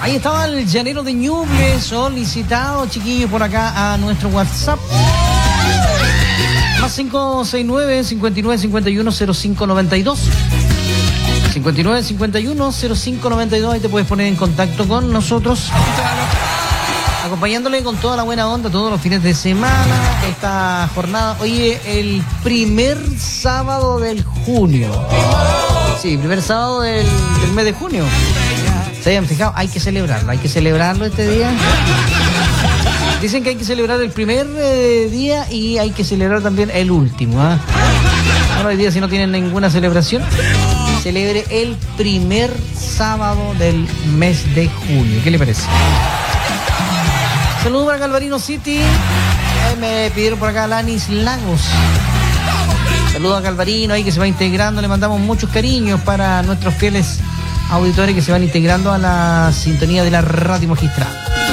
Ahí estaba el llanero de Ñuble, solicitado, chiquillos, por acá a nuestro WhatsApp. Más 569-5951-0592. 5951-0592. Ahí te puedes poner en contacto con nosotros, acompañándole con toda la buena onda todos los fines de semana. Esta jornada, oye, el primer sábado del junio. Sí, primer sábado del mes de junio. ¿Se hayan fijado? Hay que celebrarlo este día. Dicen que hay que celebrar el primer día y hay que celebrar también el último. Bueno, hoy día, si no tienen ninguna celebración, celebre el primer sábado del mes de junio. ¿Qué le parece? Saludos para Galvarino City. Me pidieron por acá Lanis Lagos. Saludos a Galvarino ahí que se va integrando. Le mandamos muchos cariños para nuestros fieles auditores que se van integrando a la sintonía de la Radio Magistral.